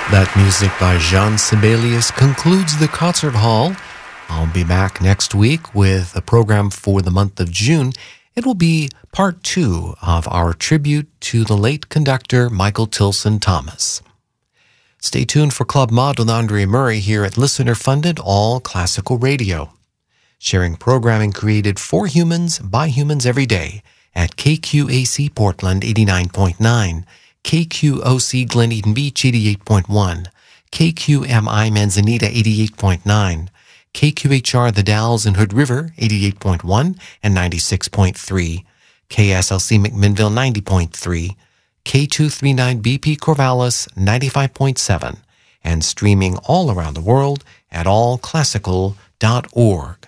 That music by Jean Sibelius concludes the concert hall. I'll be back next week with a program for the month of June. It will be part 2 of our tribute to the late conductor Michael Tilson Thomas. Stay tuned for Club Mod with Andre Murray here at listener-funded All Classical Radio, sharing programming created for humans by humans every day at KQAC Portland 89.9, KQOC Glen Eden Beach 88.1, KQMI Manzanita 88.9, KQHR The Dalles and Hood River 88.1 and 96.3, KSLC McMinnville 90.3, K239BP Corvallis 95.7, and streaming all around the world at allclassical.org.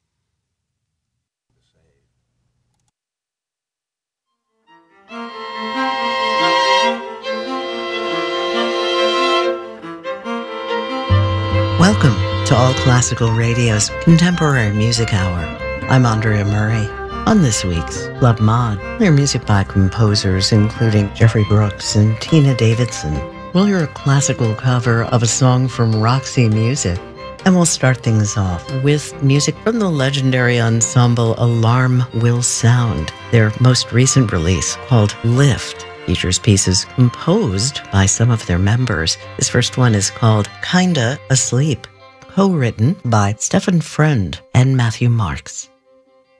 Welcome to All Classical Radio's Contemporary Music Hour. I'm Andrea Murray. On this week's Club Mod, we'll hear music by composers including Jeffrey Brooks and Tina Davidson. We'll hear a classical cover of a song from Roxy Music. And we'll start things off with music from the legendary ensemble Alarm Will Sound. Their most recent release, called Lift, features pieces composed by some of their members. This first one is called Kinda Asleep, co-written by Stefan Freund and Matthew Marks.